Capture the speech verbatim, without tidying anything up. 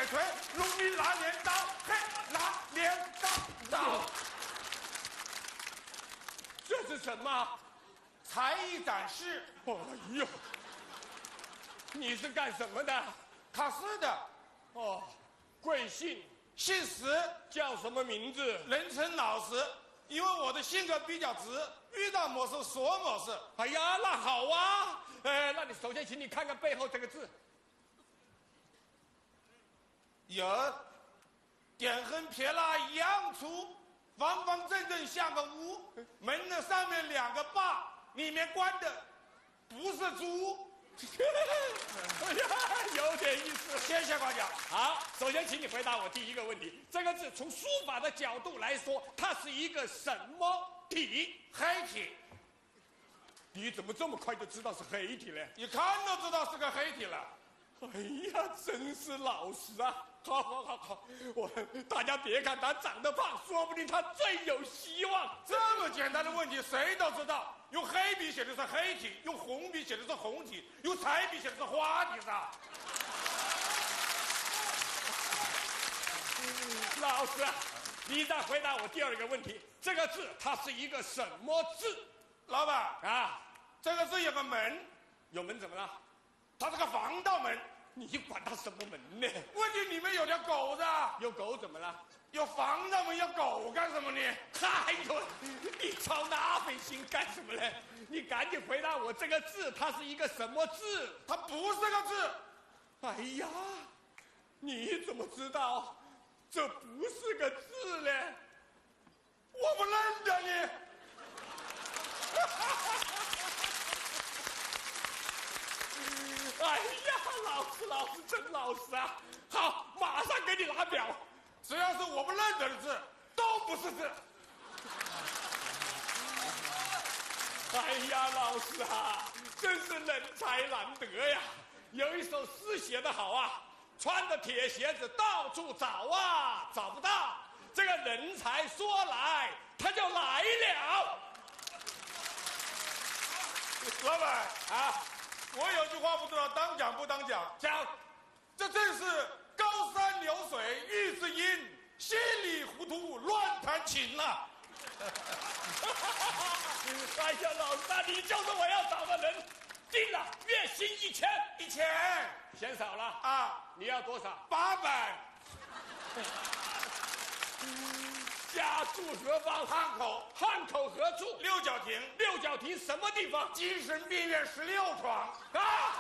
铁锤，农民拿镰刀，嘿，拿镰刀刀。 这是什么？ 才艺展示。 哎呦，你是干什么的？ 考试的。 哦，贵姓？ 姓石， 叫什么名字？ 人称老石，因为我的性格比较直，遇到某事说某事。 哎呀，那好啊。呃，那你首先请你看看背后这个字。 有，点横撇捺一样粗，方方正正像个屋，门的上面两个把，里面关的不是猪。 哎呀，有点意思。 谢谢夸奖。 好，首先请你回答我第一个问题：这个字从书法的角度来说，它是一个什么体？ 黑体。 你怎么这么快就知道是黑体呢？ 一看都知道是个黑体了。 哎呀，真是老实啊！好好好好，我大家别看他长得胖，说不定他最有希望。 这么简单的问题谁都知道，用黑笔写的是黑体，用红笔写的是红体，用彩笔写的是花体的。 老师，你再回答我第二个问题：这个字它是一个什么字？ 老板啊， 这个字有个门， 有门怎么了？ 它是个防盗门。 你管它什么门呢？ 问题里面有条狗子。 有狗怎么了？ 有防盗门，要狗干什么呢？ 哎呦，你操那份心干什么呢？你赶紧回答我，这个字它是一个什么字？ 它不是个字。 哎呀，你怎么知道这不是个字呢？ 我不认得你。 哎呀，老师，老师真老实啊！好，马上给你拿表。 只要是我不认得的字，都不是字。 哎呀，老师啊，真是人才难得呀！有一首诗写得好啊，穿着铁鞋子到处找啊，找不到。这个人才说来，他就来了。 老板啊，我有句话不知道当讲不当讲。 讲， 这正是高山流水遇知音，稀里糊涂乱弹琴啊。 哎呀，老师啊，你就是我要找的人。定了，月薪一千， 一千嫌少了啊？ 你要多少？ 八百。 家住何方？ 汉口。 汉口何处？ 六角亭。 六角亭什么地方？ 精神病院十六床。 啊！